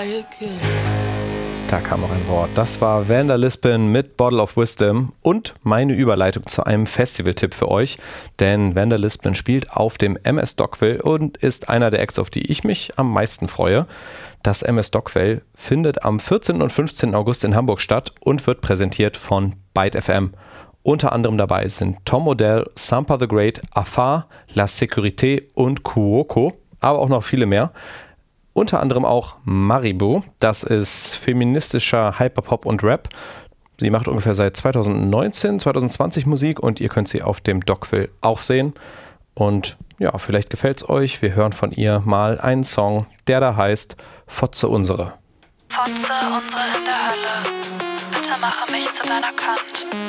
Da kam noch ein Wort. Das war Vander Lisbon mit Bottle of Wisdom und meine Überleitung zu einem Festival-Tipp für euch. Denn Vander Lisbon spielt auf dem MS Dockville und ist einer der Acts, auf die ich mich am meisten freue. Das MS Dockville findet am 14. und 15. August in Hamburg statt und wird präsentiert von Byte FM. Unter anderem dabei sind Tom Odell, Sampa the Great, Afar, La Sécurité und Kuoko, aber auch noch viele mehr. Unter anderem auch Maribu, das ist feministischer Hyperpop und Rap. Sie macht ungefähr seit 2019, 2020 Musik und ihr könnt sie auf dem Dockville auch sehen. Und ja, vielleicht gefällt es euch. Wir hören von ihr mal einen Song, der da heißt Fotze unsere. Fotze unsere in der Hölle, bitte mache mich zu deiner Kant.